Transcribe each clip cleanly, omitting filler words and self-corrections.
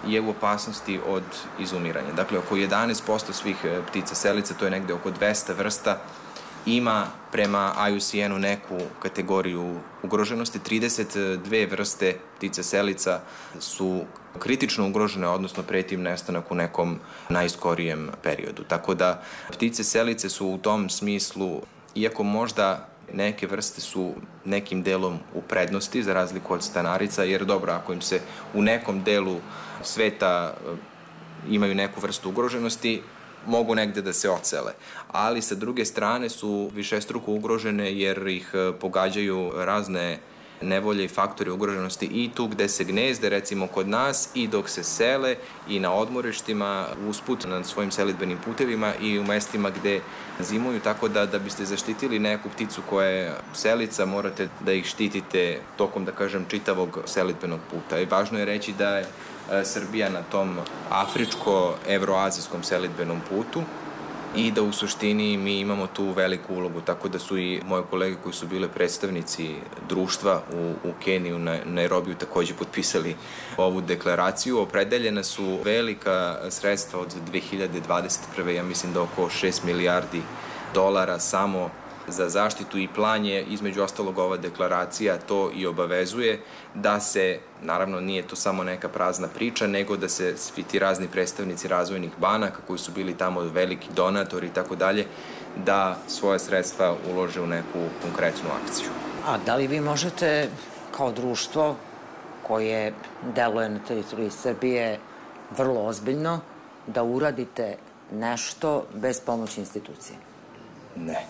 je u opasnosti od izumiranja. Dakle, oko 11% svih ptica selica, to je negde oko 200 vrsta, ima prema IUCN-u neku kategoriju ugroženosti. 32 vrste ptica selica su kritično ugrožene, odnosno preti im nestanak u nekom najskorijem periodu. Tako da ptice selice su u tom smislu, iako možda neke vrste su nekim delom u prednosti za razliku od stanarica, jer dobro, ako im se u nekom delu sveta imaju neku vrstu ugroženosti, mogu negde da se ocele. Ali sa druge strane su višestruko ugrožene jer ih pogađaju razne nevolje i faktori ugroženosti i tu gde se gnezde, recimo kod nas, i dok se sele i na odmorištima, usput na svojim selidbenim putevima i u mestima gde zimuju, tako da biste zaštitili neku pticu koja je selica, morate da ih štitite tokom, da kažem, čitavog selidbenog puta. I važno je reći da je Srbija na tom afričko-evroazijskom selidbenom putu i da u suštini mi imamo tu veliku ulogu, tako da su i moje kolege koji su bile predstavnici društva u Keniji, u Nairobiju, takođe potpisali ovu deklaraciju. Opredeljena su velika sredstva od 2021. Ja mislim da oko 6 milijardi dolara samo za zaštitu i plan je, između ostalog, ova deklaracija to i obavezuje da se, naravno nije to samo neka prazna priča, nego da se svi ti razni predstavnici razvojnih banaka koji su bili tamo veliki donatori i tako dalje, da svoje sredstva ulože u neku konkretnu akciju. A da li vi možete kao društvo koje deluje na teritoriji Srbije vrlo ozbiljno da uradite nešto bez pomoći institucije? Ne.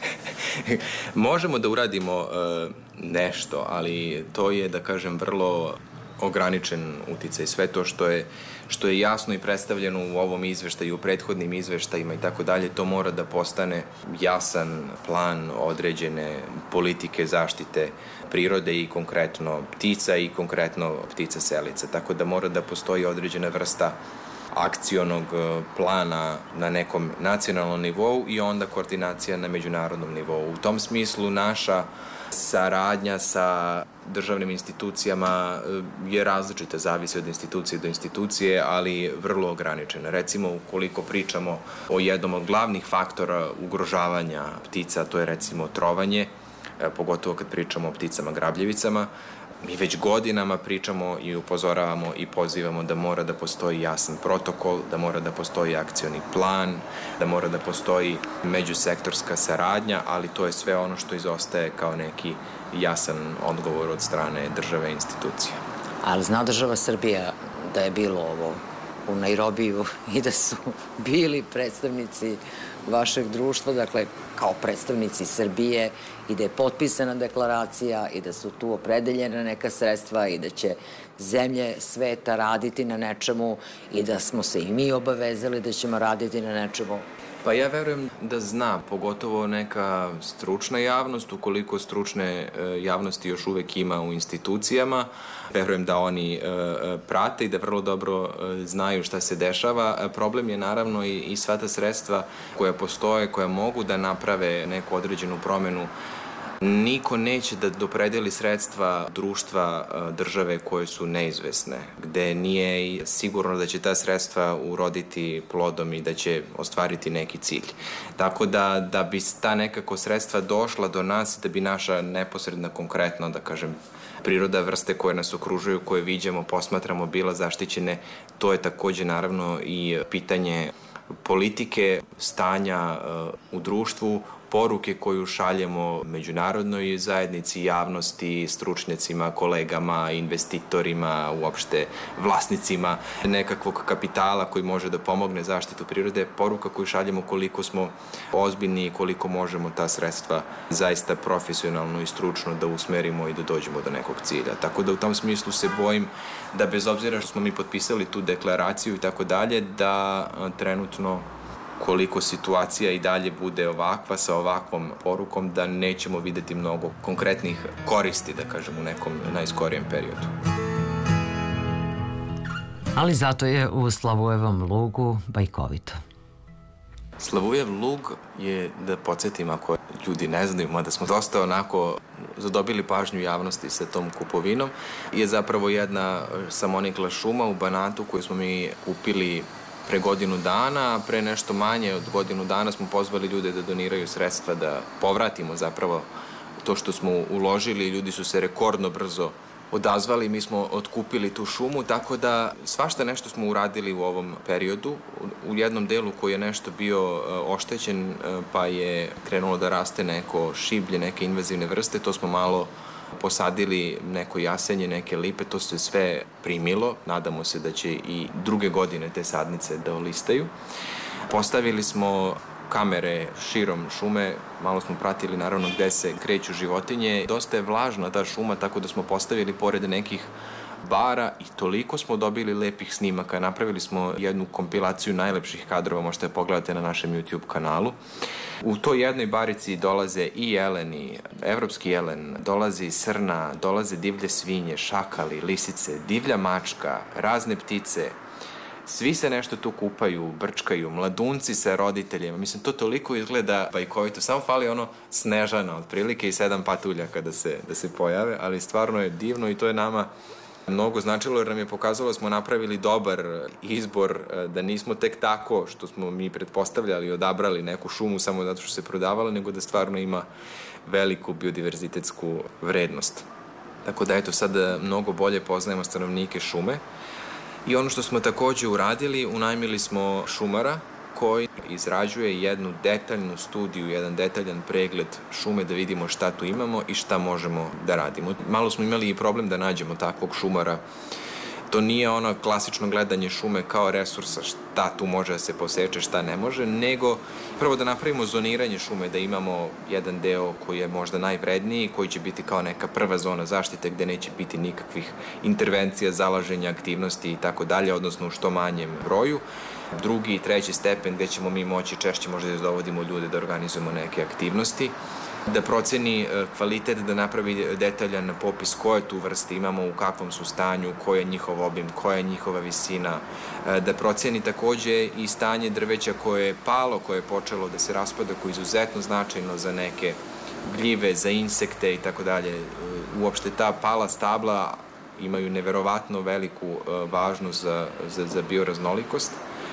Možemo da uradimo nešto, ali to je, da kažem, vrlo ograničen uticaj. Sve to što je jasno i predstavljeno u ovom izveštaju, u prethodnim izveštajima i tako dalje, to mora da postane jasan plan određene politike zaštite prirode i konkretno ptica i konkretno ptica selica. Tako da mora da postoji određena vrsta akcionog plana na nekom nacionalnom nivou i onda koordinacija na međunarodnom nivou. U tom smislu naša saradnja sa državnim institucijama je različita, zavisi od institucije do institucije, ali vrlo ograničena. Recimo, ukoliko pričamo o jednom od glavnih faktora ugrožavanja ptica, to je recimo trovanje, pogotovo kad pričamo o pticama grabljevicama, mi već godinama pričamo i upozoravamo i pozivamo da mora da postoji jasan protokol, da mora da postoji akcioni plan, da mora da postoji međusektorska saradnja, ali to je sve ono što izostaje kao neki jasan odgovor od strane države i institucija. Ali zna država Srbija da je bilo ovo u Nairobiju i da su bili predstavnici vašeg društva, dakle, kao predstavnici Srbije, i da je potpisana deklaracija i da su tu opredeljena neka sredstva i da će zemlje sveta raditi na nečemu i da smo se i mi obavezali da ćemo raditi na nečemu? Pa ja verujem da zna, pogotovo neka stručna javnost, ukoliko stručne javnosti još uvek ima u institucijama. Verujem da oni prate i da vrlo dobro znaju šta se dešava. Problem je naravno i sva ta sredstva koja postoje, koja mogu da naprave neku određenu promenu. Niko neće da dopredeli sredstva društva, države koje su neizvesne, gde nije sigurno da će ta sredstva uroditi plodom i da će ostvariti neki cilj. Tako da bi ta nekako sredstva došla do nas, da bi naša neposredna, konkretno, da kažem, priroda, vrste koje nas okružuju, koje viđamo, posmatramo, bila zaštićene, to je takođe naravno i pitanje politike, stanja u društvu, poruke koju šaljemo međunarodnoj zajednici, javnosti, stručnjacima, kolegama, investitorima, uopšte vlasnicima nekakvog kapitala koji može da pomogne zaštitu prirode, poruka koju šaljemo koliko smo ozbiljni i koliko možemo ta sredstva zaista profesionalno i stručno da usmerimo i da dođemo do nekog cilja. Tako da u tom smislu se bojim da bez obzira što smo mi potpisali tu deklaraciju i tako dalje, da trenutno koliko situacija i dalje bude ovakva, sa ovakvom porukom, da nećemo videti mnogo konkretnih koristi, da kažem, u nekom najskorijem periodu. Ali zato je u Slavujevom lugu bajkovito. Slavujev lug je, da podsjetim ako ljudi ne znaju, mada smo dosta onako zadobili pažnju javnosti sa tom kupovinom, je zapravo jedna samonikla šuma u Banatu koju smo mi kupili pre godinu dana, a pre nešto manje od godinu dana smo pozvali ljude da doniraju sredstva, da povratimo zapravo to što smo uložili. Ljudi su se rekordno brzo odazvali, mi smo otkupili tu šumu, tako da svašta nešto smo uradili u ovom periodu. U jednom delu koji je nešto bio oštećen, pa je krenulo da raste neko šiblje, neke invazivne vrste, to smo malo posadili, neko jasenje, neke lipe, to se sve primilo. Nadamo se da će i druge godine te sadnice da olistaju. Postavili smo kamere širom šume, malo smo pratili naravno gde se kreću životinje. Dosta je vlažna ta šuma, tako da smo postavili pored nekih bara i toliko smo dobili lepih snimaka. Napravili smo jednu kompilaciju najlepših kadrova, možete da pogledate na našem YouTube kanalu. U toj jednoj barici dolaze i jeleni, evropski jelen, dolazi srna, dolaze divlje svinje, šakali, lisice, divlja mačka, razne ptice. Svi se nešto tu kupaju, brčkaju, mladunci sa roditeljima. Mislim, to toliko izgleda bajkovito. Samo fali ono Snežana, otprilike i 7 patuljaka da se pojave, ali stvarno je divno i to je nama mnogo značilo jer nam je pokazalo da smo napravili dobar izbor, da nismo tek tako što smo mi pretpostavljali odabrali neku šumu samo zato što se prodavala, nego da stvarno ima veliku biodiverzitetsku vrednost. Tako da eto, sad mnogo bolje poznajemo stanovnike šume. I ono što smo takođe uradili, unajmili smo šumara koji izrađuje jednu detaljnu studiju, jedan detaljan pregled šume da vidimo šta tu imamo i šta možemo da radimo. Malo smo imali i problem da nađemo takvog šumara. To nije ono klasično gledanje šume kao resursa, šta tu može da se poseče, šta ne može, nego prvo da napravimo zoniranje šume, da imamo jedan deo koji je možda najvredniji, koji će biti kao neka prva zona zaštite gde neće biti nikakvih intervencija, zalaženja, aktivnosti i tako dalje, odnosno u što manjem broju. Drugi i treći stepen gde ćemo mi moći češće možda da dovodimo ljude da organizujemo neke aktivnosti, da proceni kvalitet, da napravi detaljan popis koje tu vrste imamo, u kakvom su stanju, koji je njihov obim, koja je njihova visina, da proceni takođe i stanje drveća koje je palo, koje je počelo da se raspada, koje je izuzetno značajno za neke gljive, za insekte i tako dalje. Uopšte ta pala stabla imaju neverovatno veliku važnost za bioraznolikost.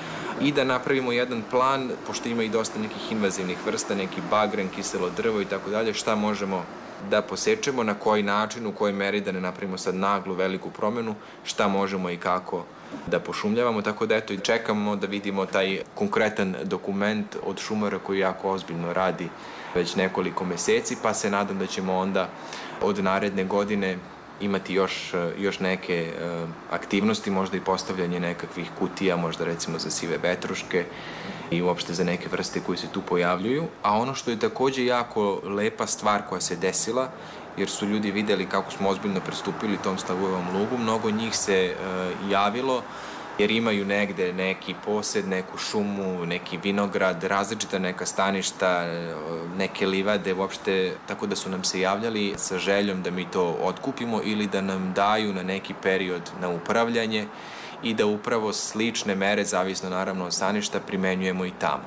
I da napravimo jedan plan, pošto ima i dosta nekih invazivnih vrsta, neki bagren, kiselo drvo i tako dalje, šta možemo da posečemo, na koji način, u kojoj meri, da ne napravimo sad naglu veliku promenu, šta možemo i kako da pošumljavamo, tako da eto i čekamo da vidimo taj konkretan dokument od šumara koji jako ozbiljno radi već nekoliko meseci, pa se nadam da ćemo onda od naredne godine imati još neke aktivnosti, možda i postavljanje nekakvih kutija, možda recimo za sive vetruške i uopšte za neke vrste koje se tu pojavljuju. A ono što je takođe jako lepa stvar koja se desila, jer su ljudi videli kako smo ozbiljno pristupili tom Slavujevom lugu, mnogo njih se javilo jer imaju negde neki posed, neku šumu, neki vinograd, različita neka staništa, neke livade, uopšte, tako da su nam se javljali sa željom da mi to otkupimo ili da nam daju na neki period na upravljanje i da upravo slične mere, zavisno naravno od staništa, primenjujemo i tamo.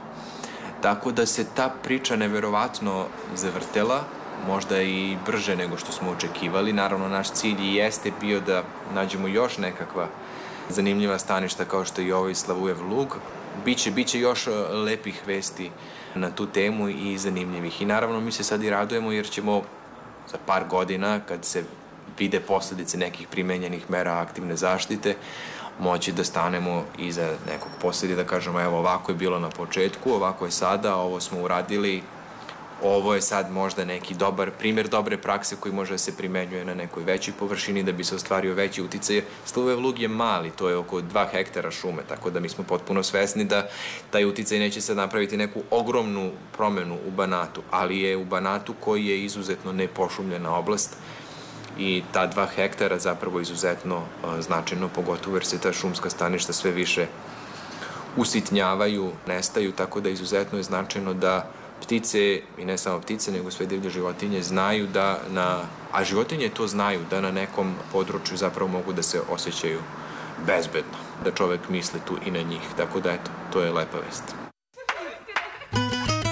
Tako da se ta priča neverovatno zavrtela, možda i brže nego što smo očekivali. Naravno, naš cilj i jeste bio da nađemo još nekakva zanimljiva staništa kao što je i ovaj Slavujev lug. Biće još lepih vesti na tu temu i zanimljivih. I naravno mi se sad i radujemo jer ćemo za par godina, kad se vide posledice nekih primenjenih mera aktivne zaštite, moći da stanemo iza nekog posledi da kažemo evo ovako je bilo na početku, ovako je sada, ovo smo uradili, ovo je sad možda neki dobar primjer dobre prakse koji može da se primenjuje na nekoj većoj površini da bi se ostvario veći uticaj. Slavujev lug je mali, to je oko 2 hektara šume, tako da mi smo potpuno svesni da taj uticaj neće sad napraviti neku ogromnu promenu u Banatu, ali je u Banatu koji je izuzetno nepošumljena oblast i ta 2 hektara zapravo izuzetno značajno, pogotovo jer se ta šumska staništa sve više usitnjavaju, nestaju, tako da izuzetno je značajno da ptice, i ne samo ptice, nego sve divlje životinje znaju a životinje to znaju, da na nekom području zapravo mogu da se osjećaju bezbedno, da čovek misli tu i na njih, tako da eto, to je lepa vest.